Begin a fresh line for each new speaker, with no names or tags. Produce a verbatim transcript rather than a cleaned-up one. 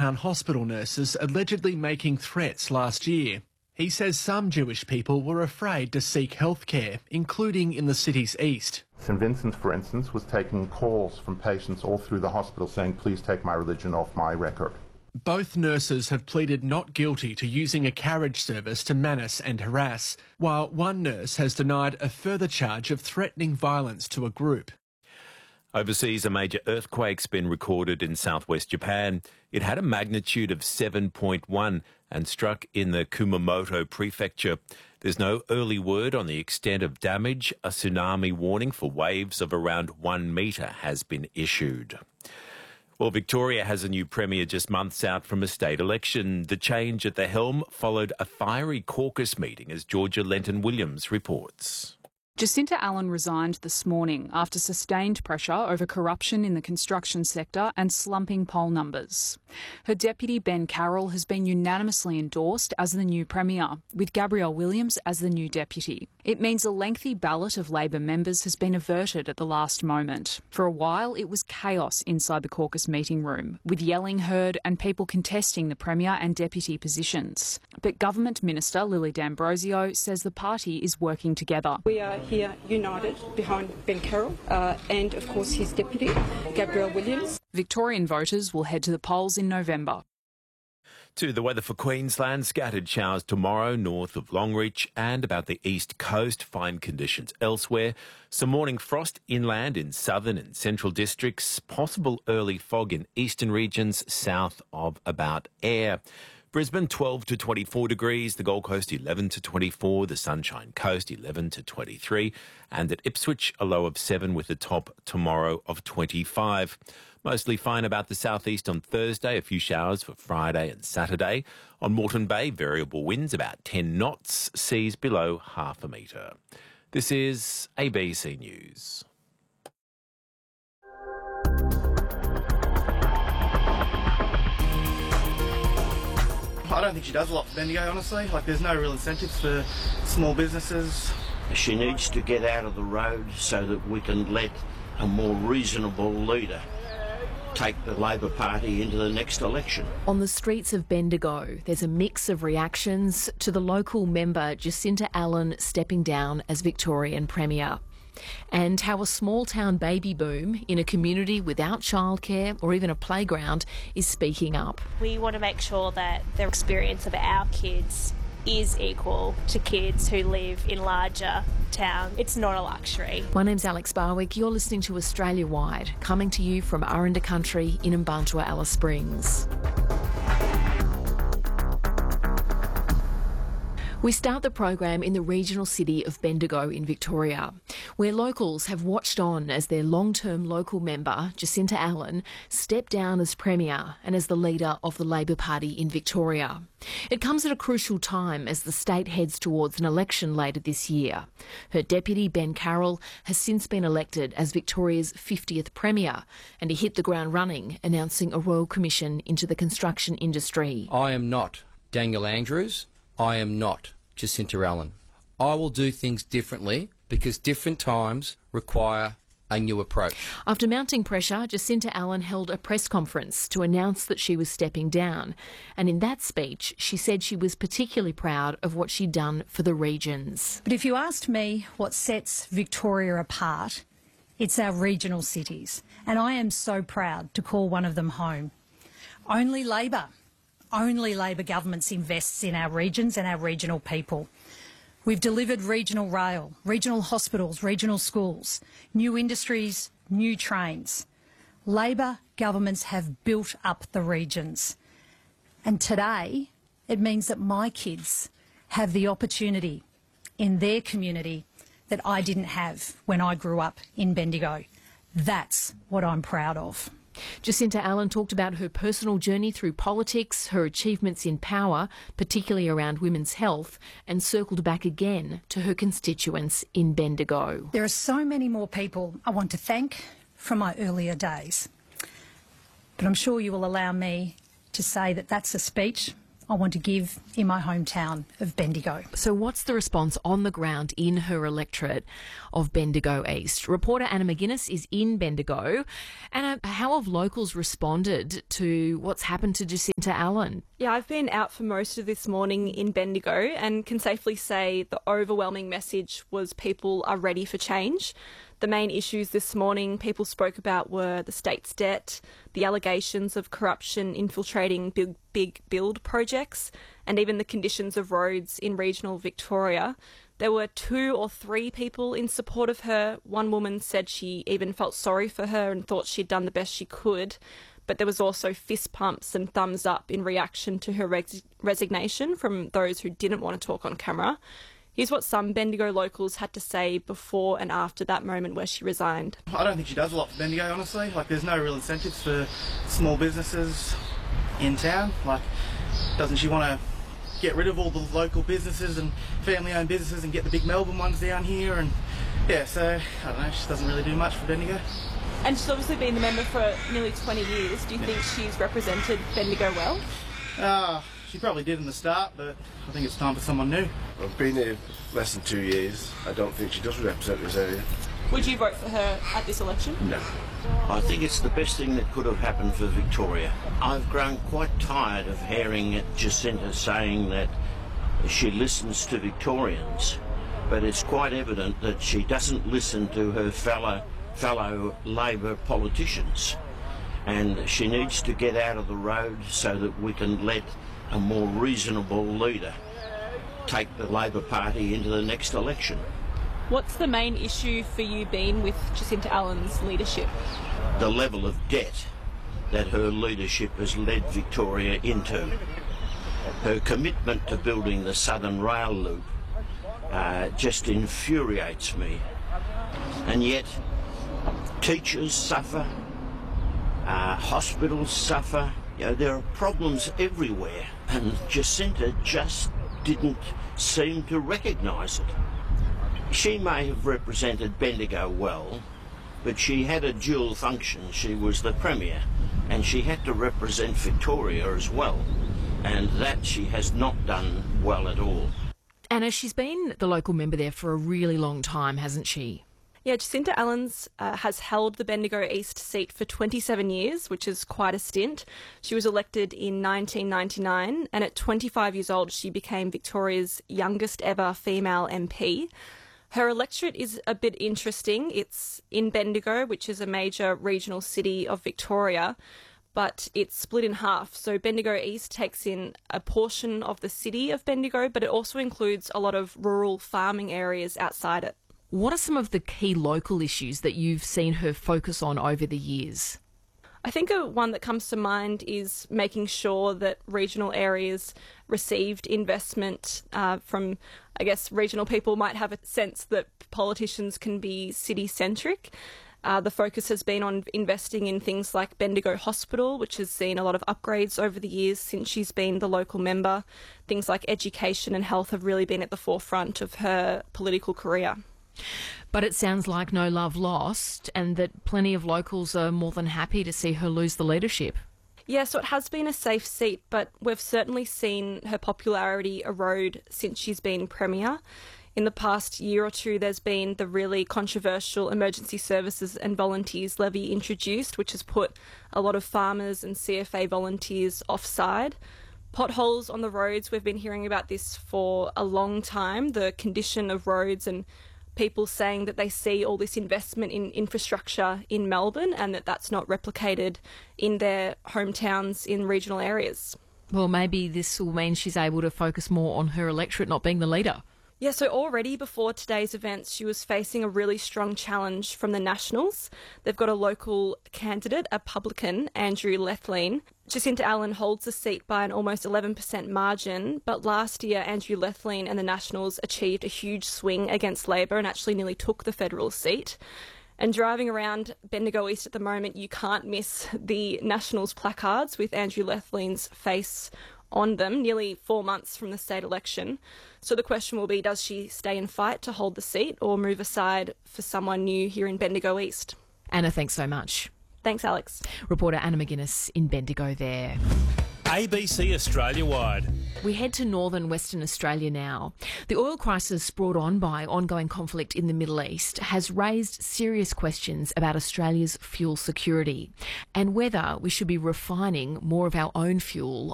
town hospital nurses allegedly making threats last year. He says some Jewish people were afraid to seek healthcare, including in the city's east.
St Vincent, for instance, was taking calls from patients all through the hospital saying, please take my religion off my record.
Both nurses have pleaded not guilty to using a carriage service to menace and harass, while one nurse has denied a further charge of threatening violence to a group.
Overseas, a major earthquake's been recorded in southwest Japan. It had a magnitude of seven point one and struck in the Kumamoto prefecture. There's no early word on the extent of damage. A tsunami warning for waves of around one metre has been issued. Well, Victoria has a new premier just months out from a state election. The change at the helm followed a fiery caucus meeting, as Georgia Lenton-Williams reports.
Jacinta Allen resigned this morning after sustained pressure over corruption in the construction sector and slumping poll numbers. Her deputy, Ben Carroll, has been unanimously endorsed as the new premier, with Gabrielle Williams as the new deputy. It means a lengthy ballot of Labor members has been averted at the last moment. For a while, it was chaos inside the caucus meeting room, with yelling heard and people contesting the premier and deputy positions. But Government Minister Lily D'Ambrosio says the party is working together.
We are here united behind Ben Carroll uh, and, of course, his deputy, Gabrielle Williams.
Victorian voters will head to the polls in November.
To the weather for Queensland, scattered showers tomorrow north of Longreach and about the east coast, fine conditions elsewhere. Some morning frost inland in southern and central districts, possible early fog in eastern regions south of about Ayr. Brisbane twelve to twenty-four degrees, the Gold Coast eleven to twenty-four, the Sunshine Coast eleven to twenty-three, and at Ipswich a low of seven with a top tomorrow of twenty-five. Mostly fine about the southeast on Thursday, a few showers for Friday and Saturday. On Moreton Bay, variable winds about ten knots, seas below half a metre. This is A B C News.
I don't think she does a lot for Bendigo, honestly. Like, there's no real incentives for small businesses.
She needs to get out of the road so that we can let a more reasonable leader take the Labor Party into the next election.
On the streets of Bendigo, there's a mix of reactions to the local member Jacinta Allen stepping down as Victorian Premier, and how a small-town baby boom in a community without childcare or even a playground is speaking up.
We want to make sure that the experience of our kids is equal to kids who live in larger towns. It's not a luxury.
My name's Alex Barwick. You're listening to Australia Wide, coming to you from Aranda Country in Mbantua, Alice Springs. We start the program in the regional city of Bendigo in Victoria, where locals have watched on as their long-term local member, Jacinta Allen, stepped down as Premier and as the leader of the Labor Party in Victoria. It comes at a crucial time as the state heads towards an election later this year. Her deputy, Ben Carroll, has since been elected as Victoria's fiftieth Premier, and he hit the ground running, announcing a Royal Commission into the construction industry.
I am not Daniel Andrews. I am not Jacinta Allen. I will do things differently because different times require a new approach.
After mounting pressure, Jacinta Allen held a press conference to announce that she was stepping down. And in that speech, she said she was particularly proud of what she'd done for the regions.
But if you asked me what sets Victoria apart, it's our regional cities. And I am so proud to call one of them home. Only Labor. Only Labor governments invests in our regions and our regional people. We've delivered regional rail, regional hospitals, regional schools, new industries, new trains. Labor governments have built up the regions. And today, it means that my kids have the opportunity in their community that I didn't have when I grew up in Bendigo. That's what I'm proud of.
Jacinta Allen talked about her personal journey through politics, her achievements in power, particularly around women's health, and circled back again to her constituents in Bendigo.
There are so many more people I want to thank from my earlier days. But I'm sure you will allow me to say that that's a speech I want to give in my hometown of Bendigo.
So what's the response on the ground in her electorate of Bendigo East? Reporter Anna McGuinness is in Bendigo. Anna, how have locals responded to what's happened to Jacinta Allen?
Yeah, I've been out for most of this morning in Bendigo and can safely say the overwhelming message was people are ready for change. The main issues this morning people spoke about were the state's debt, the allegations of corruption infiltrating big, big build projects, and even the conditions of roads in regional Victoria. There were two or three people in support of her. One woman said she even felt sorry for her and thought she'd done the best she could. But there was also fist pumps and thumbs up in reaction to her res- resignation from those who didn't want to talk on camera. Here's what some Bendigo locals had to say before and after that moment where she resigned.
I don't think she does a lot for Bendigo, honestly. Like, there's no real incentives for small businesses in town. Like, doesn't she want to get rid of all the local businesses and family-owned businesses and get the big Melbourne ones down here? And yeah, so, I don't know, she doesn't really do much for Bendigo.
And she's obviously been the member for nearly twenty years. Do you yeah. think she's represented Bendigo well?
Uh, she probably did in the start, but I think it's time for someone new.
I've been here less than two years. I don't think she does represent this area.
Would you vote for her at this election?
No.
I think it's the best thing that could have happened for Victoria. I've grown quite tired of hearing Jacinta saying that she listens to Victorians, but it's quite evident that she doesn't listen to her fellow fellow Labor politicians, and she needs to get out of the road so that we can let a more reasonable leader take the Labor Party into the next election.
What's the main issue for you been with Jacinta Allen's leadership?
The level of debt that her leadership has led Victoria into. Her commitment to building the Southern Rail Loop uh, just infuriates me. And yet, teachers suffer, uh, hospitals suffer, you know, there are problems everywhere, and Jacinta just didn't seem to recognise it. She may have represented Bendigo well, but she had a dual function. She was the Premier, and she had to represent Victoria as well, and that she has not done well at all.
Anna, she's been the local member there for a really long time, hasn't she?
Yeah, Jacinta Allen's uh, has held the Bendigo East seat for twenty-seven years, which is quite a stint. She was elected in nineteen ninety-nine, and at twenty-five years old, she became Victoria's youngest ever female M P. Her electorate is a bit interesting. It's in Bendigo, which is a major regional city of Victoria, but it's split in half. So Bendigo East takes in a portion of the city of Bendigo, but it also includes a lot of rural farming areas outside it.
What are some of the key local issues that you've seen her focus on over the years?
I think a one that comes to mind is making sure that regional areas received investment uh, from, I guess, regional people might have a sense that politicians can be city-centric. Uh, the focus has been on investing in things like Bendigo Hospital, which has seen a lot of upgrades over the years since she's been the local member. Things like education and health have really been at the forefront of her political career.
But it sounds like no love lost, and that plenty of locals are more than happy to see her lose the leadership.
Yeah, so it has been a safe seat, but we've certainly seen her popularity erode since she's been Premier. In the past year or two, there's been the really controversial Emergency Services and Volunteers Levy introduced, which has put a lot of farmers and C F A volunteers offside. Potholes on the roads, we've been hearing about this for a long time, the condition of roads, and people saying that they see all this investment in infrastructure in Melbourne and that that's not replicated in their hometowns in regional areas.
Well, maybe this will mean she's able to focus more on her electorate not being the leader.
Yeah, so already before today's events, she was facing a really strong challenge from the Nationals. They've got a local candidate, a publican, Andrew Lethlean. Jacinta Allen holds the seat by an almost eleven percent margin, but last year Andrew Lethlean and the Nationals achieved a huge swing against Labor and actually nearly took the federal seat. And driving around Bendigo East at the moment, you can't miss the Nationals placards with Andrew Lethlean's face on them, nearly four months from the state election. So the question will be, does she stay and fight to hold the seat or move aside for someone new here in Bendigo East?
Anna, thanks so much.
Thanks, Alex.
Reporter Anna McGuinness in Bendigo there.
A B C Australia-wide.
We head to northern Western Australia now. The oil crisis brought on by ongoing conflict in the Middle East has raised serious questions about Australia's fuel security and whether we should be refining more of our own fuel